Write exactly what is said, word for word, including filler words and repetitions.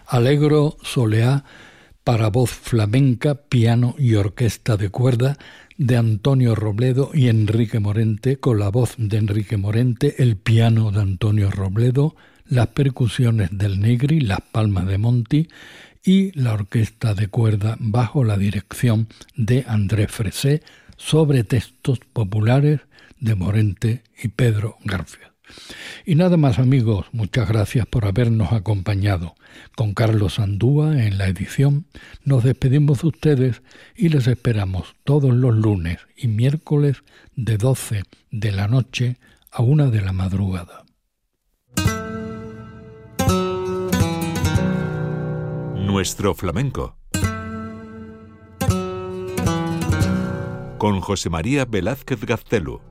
Allegro soleá para voz flamenca, piano y orquesta de cuerda de Antonio Robledo y Enrique Morente, con la voz de Enrique Morente, el piano de Antonio Robledo, las percusiones del Negri, las palmas de Monti y la orquesta de cuerda bajo la dirección de Andrés Fresé, sobre textos populares de Morente y Pedro Garfield. Y nada más, amigos, muchas gracias por habernos acompañado. Con Carlos Andúa en la edición, nos despedimos de ustedes y les esperamos todos los lunes y miércoles de doce de la noche a una de la madrugada. Nuestro flamenco, con José María Velázquez Gaztelu.